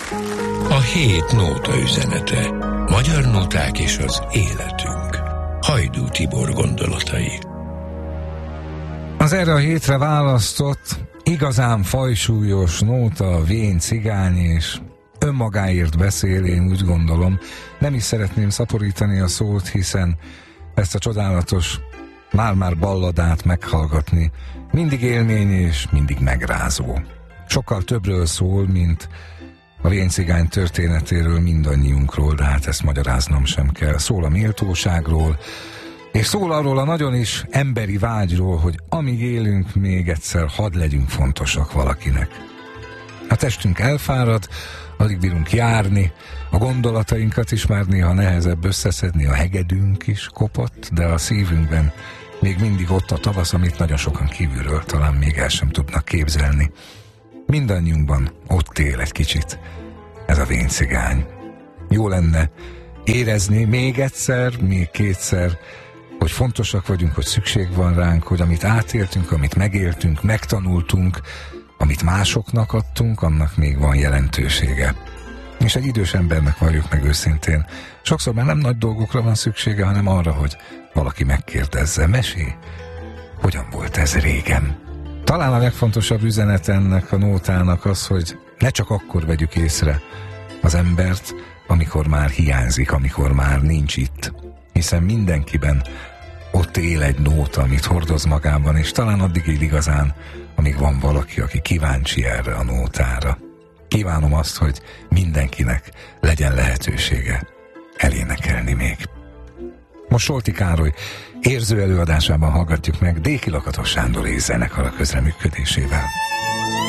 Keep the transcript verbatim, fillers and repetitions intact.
A hét nóta üzenete. Magyar nóták és az életünk. Hajdú Tibor gondolatai. Az erre a hétre választott, igazán fajsúlyos nóta a vén cigány, és önmagáért beszél, én úgy gondolom. Nem is szeretném szaporítani a szót, hiszen ezt a csodálatos, már-már balladát meghallgatni mindig élmény és mindig megrázó. Sokkal többről szól, mint a véncigány történetéről, mindannyiunkról, de hát ezt magyaráznom sem kell. Szól a méltóságról, és szól arról a nagyon is emberi vágyról, hogy amíg élünk, még egyszer hadd legyünk fontosak valakinek. A testünk elfárad, alig bírunk járni, a gondolatainkat is már néha nehezebb összeszedni, a hegedünk is kopott, de a szívünkben még mindig ott a tavasz, amit nagyon sokan kívülről talán még el sem tudnak képzelni. Mindannyiunkban ott él egy kicsit ez a véncigány. Jó lenne érezni még egyszer, még kétszer, hogy fontosak vagyunk, hogy szükség van ránk, hogy amit átéltünk, amit megéltünk, megtanultunk, amit másoknak adtunk, annak még van jelentősége. És egy idős embernek valljuk meg őszintén, sokszor már nem nagy dolgokra van szüksége, hanem arra, hogy valaki megkérdezze, mesélj, hogyan volt ez régen? Talán a legfontosabb üzenet ennek a nótának az, hogy ne csak akkor vegyük észre az embert, amikor már hiányzik, amikor már nincs itt. Hiszen mindenkiben ott él egy nóta, amit hordoz magában, és talán addig él igazán, amíg van valaki, aki kíváncsi erre a nótára. Kívánom azt, hogy mindenkinek legyen lehetősége elénekelni még. Most Solti Károly érző előadásában hallgatjuk meg Déki Lakatos Sándor és zenekara közreműködésével.